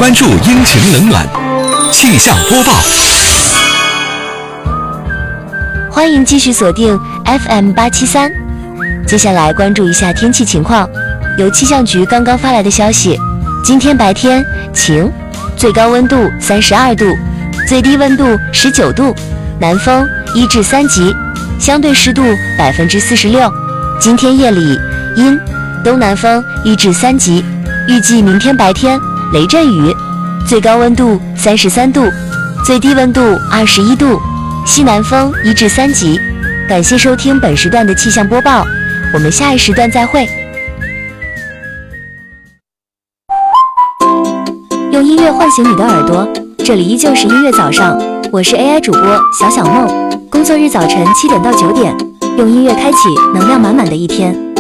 关注阴晴冷暖，气象播报。 欢迎继续锁定 FM873。接下来关注一下天气情况。由气象局刚刚发来的消息，今天白天晴，最高温度32度，最低温度19度，南风1至3级，相对湿度46%。今天夜里阴，东南风1至3级，预计明天白天雷阵雨，最高温度33度，最低温度21度，西南风1至3级。感谢收听本时段的气象播报，我们下一时段再会。用音乐唤醒你的耳朵，这里依旧是音乐早上，我是 AI 主播小梦。工作日早晨7点到9点，用音乐开启能量满满的一天。